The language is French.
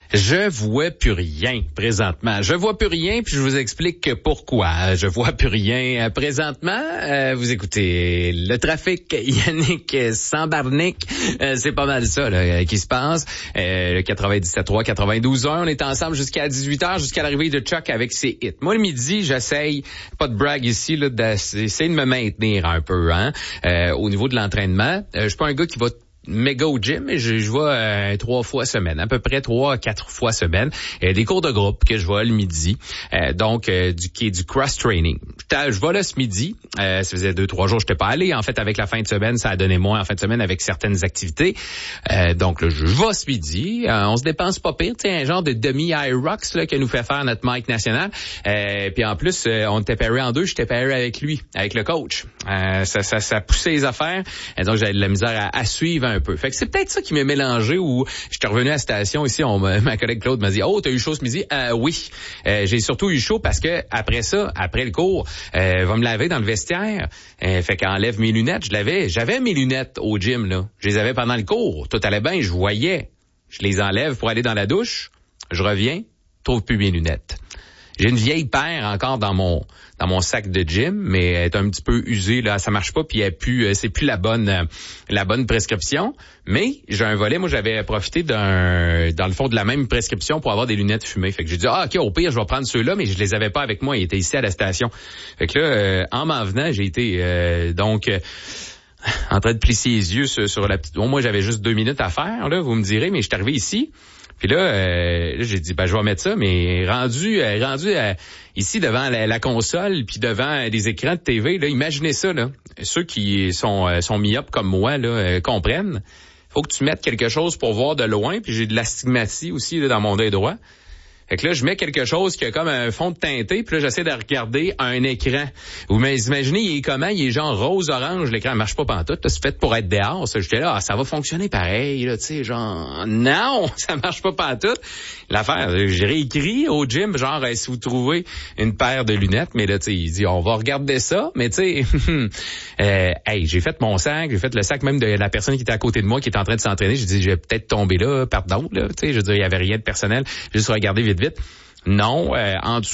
Je vois plus rien présentement. Je vois plus rien, puis je vous explique pourquoi. Je vois plus rien présentement. Vous écoutez le trafic, Yannick Sambarnik. C'est pas mal ça là, qui se passe. Le 97.3, 92.1. On est ensemble jusqu'à 18h, jusqu'à l'arrivée de Chuck avec ses hits. Moi, le midi, j'essaye, pas de brag ici, là, d'essayer de me maintenir un peu au niveau de l'entraînement. Je suis pas un gars qui va méga au gym, mais je vais 3 fois semaine, à peu près 3 à 4 fois semaine. Des cours de groupe que je vais le midi, du cross-training. Je vais là ce midi, ça faisait 2-3 jours que je n'étais pas allé. En fait, avec la fin de semaine, ça a donné moins en fin de semaine avec certaines activités. Donc là, je vais ce midi. On se dépense pas pire, tu sais, un genre de demi-high rocks là, que nous fait faire notre Mike national. Puis en plus, on était pairé en deux, j'étais pairé avec lui, avec le coach. Ça poussait les affaires. Et donc, j'avais de la misère à suivre un peu. Fait que c'est peut-être ça qui m'est mélangé où j'étais revenu à la station ici, ma collègue Claude m'a dit « Oh, t'as eu chaud ce midi? » Oui. J'ai surtout eu chaud parce que après ça, après le cours, va me laver dans le vestiaire. Fait qu'enlève mes lunettes. J'avais mes lunettes au gym, là. Je les avais pendant le cours. Tout allait bien, je voyais. Je les enlève pour aller dans la douche. Je reviens, trouve plus mes lunettes. J'ai une vieille paire encore dans mon sac de gym, mais elle est un petit peu usée là, ça marche pas, puis c'est plus la bonne prescription. Mais j'ai un volet, moi j'avais profité dans le fond de la même prescription pour avoir des lunettes fumées. Fait que j'ai dit ok, au pire je vais prendre ceux-là, mais je les avais pas avec moi, ils étaient ici à la station. Fait que là, en m'en venant, j'ai été en train de plisser les yeux sur la petite. Bon, moi j'avais juste 2 minutes à faire là, vous me direz, mais je suis arrivé ici. Puis là, j'ai dit, je vais mettre ça, mais rendu ici devant la console, puis devant des écrans de TV, là, imaginez ça, là. Ceux qui sont myopes comme moi, là, comprennent. Faut que tu mettes quelque chose pour voir de loin, puis j'ai de l'astigmatie aussi là, dans mon œil droit. Fait que là, je mets quelque chose qui a comme un fond de teinté, puis là, j'essaie de regarder un écran. Vous imaginez, il est comment? Il est genre rose-orange, l'écran ne marche pas pantoute, là, c'est fait pour être dehors. Ça, j'étais là, ça va fonctionner pareil, là, tu sais, genre, non, ça marche pas pantoute. L'affaire, j'ai réécrit au gym, genre, si vous trouvez une paire de lunettes, mais là, tu sais, il dit, on va regarder ça, mais tu sais, j'ai fait mon sac, j'ai fait le sac même de la personne qui était à côté de moi, qui était en train de s'entraîner. J'ai dit, je vais peut-être tomber là, pardon, là, tu sais, je veux dire, il y avait rien de personnel, j'ai juste regardé vite. Non, en dessous